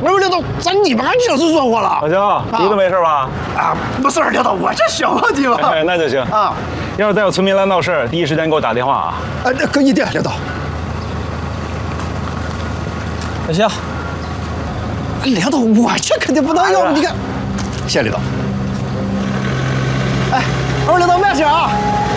二领导，你们还确实说过了。 老乡，你都没事吧？ 啊，不是二领导，我这小问题嘛。 哎，那就行啊。要是再有村民来闹事，第一时间给我打电话啊。 这可一定，领导。 行。 领导，我这肯定不能要，你看，谢领导。哎，二领导慢些啊。